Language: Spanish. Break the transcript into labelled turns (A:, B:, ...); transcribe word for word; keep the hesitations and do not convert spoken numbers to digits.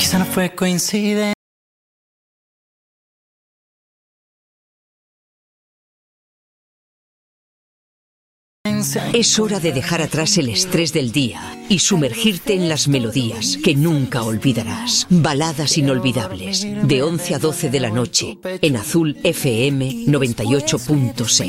A: Quizá no fue coincidencia.
B: Es hora de dejar atrás el estrés del día y sumergirte en las melodías que nunca olvidarás. Baladas inolvidables, de once a doce de la noche, en Azul F M noventa y ocho punto seis.